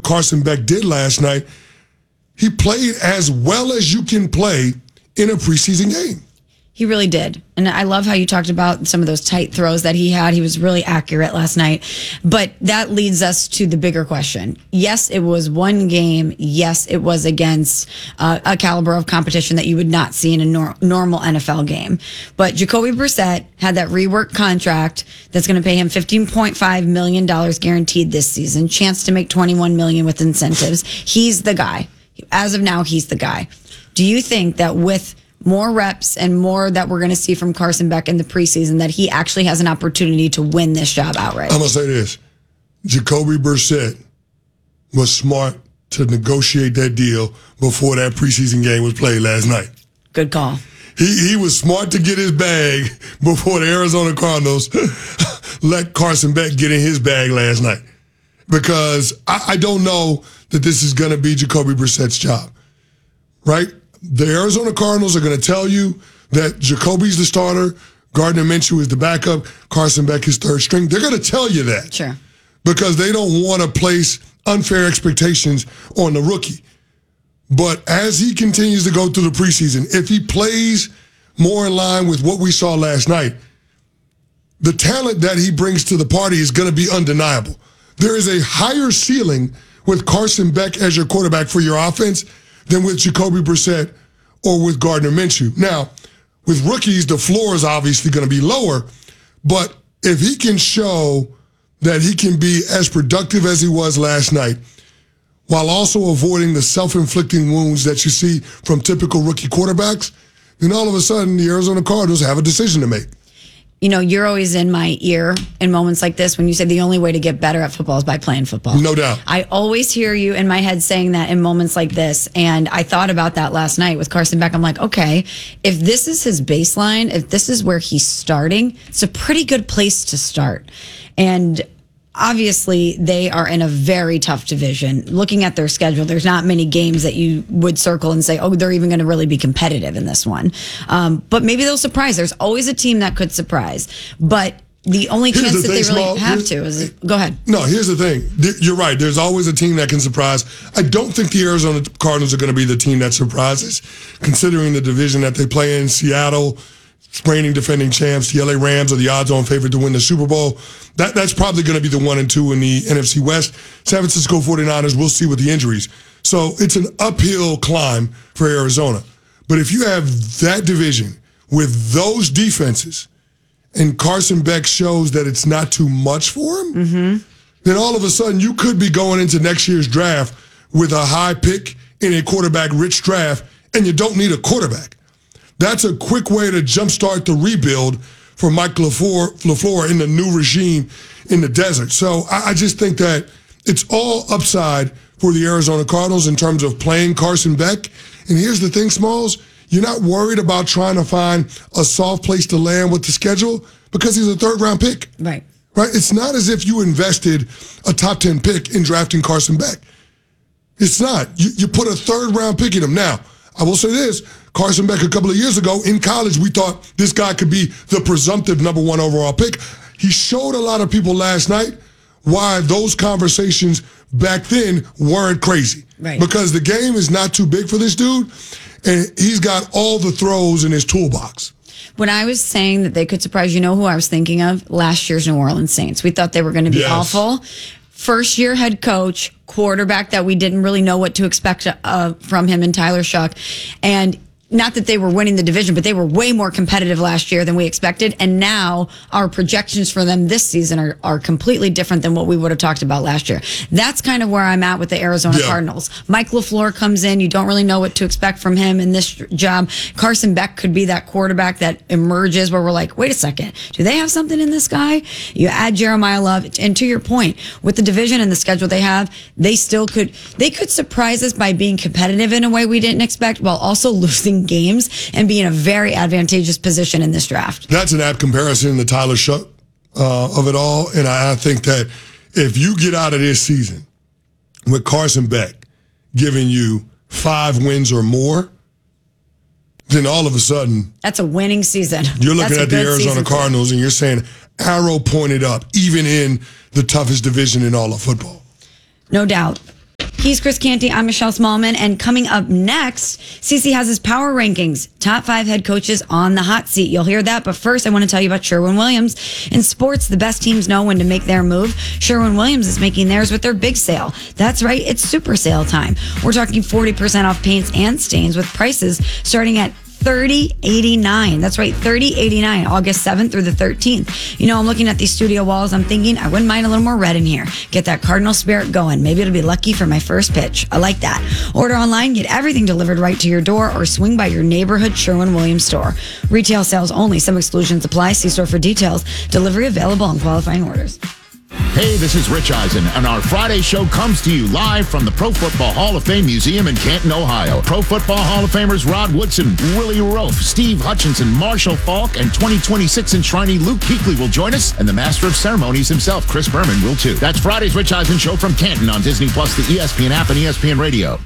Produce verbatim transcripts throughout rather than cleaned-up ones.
Carson Beck did last night, he played as well as you can play in a preseason game. He really did. And I love how you talked about some of those tight throws that he had. He was really accurate last night. But that leads us to the bigger question. Yes, it was one game. Yes, it was against uh, a caliber of competition that you would not see in a nor- normal N F L game. But Jacoby Brissett had that rework contract that's going to pay him fifteen point five million dollars guaranteed this season. Chance to make twenty-one million dollars with incentives. He's the guy. As of now, he's the guy. Do you think that with more reps and more that we're going to see from Carson Beck in the preseason, that he actually has an opportunity to win this job outright? I'm going to say this. Jacoby Brissett was smart to negotiate that deal before that preseason game was played last night. Good call. He he was smart to get his bag before the Arizona Cardinals let Carson Beck get in his bag last night. Because I, I don't know that this is going to be Jacoby Brissett's job, right? The Arizona Cardinals are going to tell you that Jacoby's the starter, Gardner Minshew is the backup, Carson Beck is third string. They're going to tell you that. Sure. Because they don't want to place unfair expectations on the rookie. But as he continues to go through the preseason, if he plays more in line with what we saw last night, the talent that he brings to the party is going to be undeniable. There is a higher ceiling with Carson Beck as your quarterback for your offense than with Jacoby Brissett or with Gardner Minshew. Now, with rookies, the floor is obviously going to be lower, but if he can show that he can be as productive as he was last night, while also avoiding the self-inflicting wounds that you see from typical rookie quarterbacks, then all of a sudden the Arizona Cardinals have a decision to make. You know, you're always in my ear in moments like this when you say the only way to get better at football is by playing football. No doubt. I always hear you in my head saying that in moments like this. And I thought about that last night with Carson Beck. I'm like, okay, if this is his baseline, if this is where he's starting, it's a pretty good place to start. And obviously, they are in a very tough division. Looking at their schedule, there's not many games that you would circle and say, oh, they're even going to really be competitive in this one. Um, but maybe they'll surprise. There's always a team that could surprise. But the only here's chance the that thing, they really Small, have to is, go ahead. No, here's the thing. You're right. There's always a team that can surprise. I don't think the Arizona Cardinals are going to be the team that surprises, considering the division that they play in. Seattle, reigning defending champs, the L A Rams are the odds-on favorite to win the Super Bowl. That That's probably going to be the one and two in the N F C West. San Francisco forty-niners, we'll see with the injuries. So it's an uphill climb for Arizona. But if you have that division with those defenses and Carson Beck shows that it's not too much for him, mm-hmm. then all of a sudden you could be going into next year's draft with a high pick in a quarterback-rich draft, and you don't need a quarterback. That's a quick way to jumpstart the rebuild for Mike LaFleur, LaFleur in the new regime in the desert. So I, I just think that it's all upside for the Arizona Cardinals in terms of playing Carson Beck. And here's the thing, Smalls, you're not worried about trying to find a soft place to land with the schedule because he's a third-round pick. Right. Right? It's not as if you invested a top ten pick in drafting Carson Beck. It's not. You, you put a third-round pick in him. Now, I will say this. Carson Beck, a couple of years ago, in college, we thought this guy could be the presumptive number one overall pick. He showed a lot of people last night why those conversations back then weren't crazy. Right. Because the game is not too big for this dude, and he's got all the throws in his toolbox. When I was saying that they could surprise, you know who I was thinking of? Last year's New Orleans Saints. We thought they were going to be Yes. awful. First year head coach, quarterback that we didn't really know what to expect uh, from him in Tyler Shuck. And not that they were winning the division, but they were way more competitive last year than we expected. And now our projections for them this season are, are completely different than what we would have talked about last year. That's kind of where I'm at with the Arizona Yeah. Cardinals. Mike LaFleur comes in. You don't really know what to expect from him in this job. Carson Beck could be that quarterback that emerges where we're like, wait a second, do they have something in this guy? You add Jeremiah Love. And to your point, with the division and the schedule they have, they still could, they could surprise us by being competitive in a way we didn't expect while also losing games and be in a very advantageous position in this draft. That's an apt comparison to Tyler Shuck uh, of it all. And I, I think that if you get out of this season with Carson Beck giving you five wins or more, then all of a sudden That's a winning season. you're looking That's a at the good Arizona season for them. Cardinals and you're saying arrow pointed up, even in the toughest division in all of football. No doubt. He's Chris Canty. I'm Michelle Smallman. And coming up next, Cece has his power rankings. Top five head coaches on the hot seat. You'll hear that. But first, I want to tell you about Sherwin-Williams. In sports, the best teams know when to make their move. Sherwin-Williams is making theirs with their big sale. That's right. It's super sale time. We're talking forty percent off paints and stains with prices starting at thirty eighty-nine. That's right, thirty eighty-nine, August seventh through the thirteenth. You know, I'm looking at these studio walls. I'm thinking I wouldn't mind a little more red in here. Get that Cardinal spirit going. Maybe it'll be lucky for my first pitch. I like that. Order online, get everything delivered right to your door, or swing by your neighborhood Sherwin-Williams store. Retail sales only. Some exclusions apply. See store for details. Delivery available on qualifying orders. Hey, this is Rich Eisen, and our Friday show comes to you live from the Pro Football Hall of Fame Museum in Canton, Ohio. Pro Football Hall of Famers Rod Woodson, Willie Roaf, Steve Hutchinson, Marshall Falk, and twenty twenty-six enshrinee Luke Kuechly will join us, and the Master of Ceremonies himself, Chris Berman, will too. That's Friday's Rich Eisen Show from Canton on Disney Plus, the E S P N app, and E S P N Radio.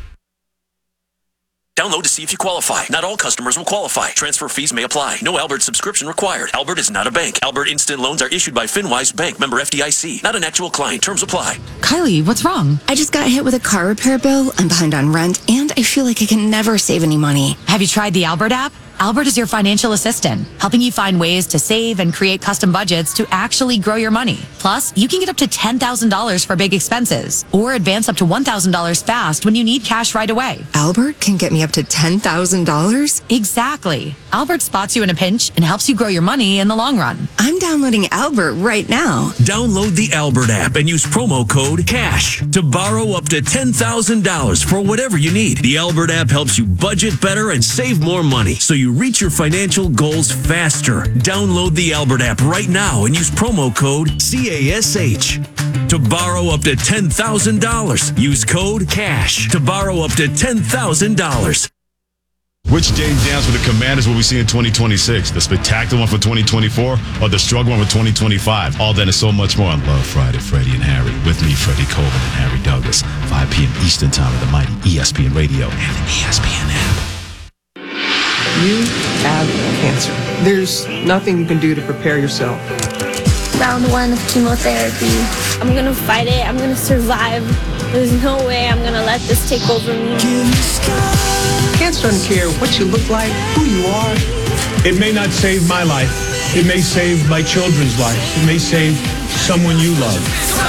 Download to see if you qualify. Not all customers will qualify. Transfer fees may apply. No Albert subscription required. Albert is not a bank. Albert Instant Loans are issued by FinWise Bank, member F D I C. Not an actual client. Terms apply. Kylie, what's wrong? I just got hit with a car repair bill. I'm behind on rent, and I feel like I can never save any money. Have you tried the Albert app? Albert is your financial assistant, helping you find ways to save and create custom budgets to actually grow your money. Plus, you can get up to ten thousand dollars for big expenses or advance up to one thousand dollars fast when you need cash right away. Albert can get me up to ten thousand dollars? Exactly. Albert spots you in a pinch and helps you grow your money in the long run. I'm downloading Albert right now. Download the Albert app and use promo code CASH to borrow up to ten thousand dollars for whatever you need. The Albert app helps you budget better and save more money, so you reach your financial goals faster. Download the Albert app right now and use promo code C A S H to borrow up to ten thousand dollars. Use code CASH to borrow up to ten thousand dollars. Which James Downs for the Commanders will we see in twenty twenty-six? The spectacular one for twenty twenty-four or the struggle one for twenty twenty-five? All that and so much more on Love Friday. Freddie and Harry. With me, Freddie Colvin and Harry Douglas. five p.m. Eastern Time on the mighty E S P N Radio and the E S P N app. You have cancer. There's nothing you can do to prepare yourself. Round one of chemotherapy. I'm gonna fight it. I'm gonna survive. There's no way I'm gonna let this take over me. Cancer doesn't care what you look like, who you are. It may not save my life. It may save my children's lives. It may save someone you love.